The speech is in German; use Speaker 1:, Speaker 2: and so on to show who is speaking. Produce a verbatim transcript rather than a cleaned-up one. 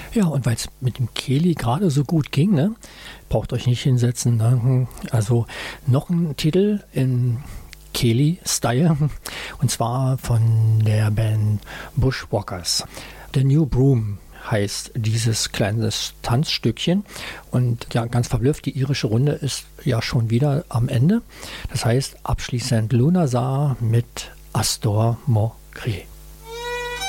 Speaker 1: Ja, und weil es mit dem Kehli gerade so gut ging, ne, braucht euch nicht hinsetzen. Ne? Also noch ein Titel in Kehli-Style, und zwar von der Band Bushwhackers. The New Broom heißt dieses kleine Tanzstückchen, und ja, ganz verblüfft, die irische Runde ist ja schon wieder am Ende. Das heißt, abschließend Lunazar mit Astor Mo Cree.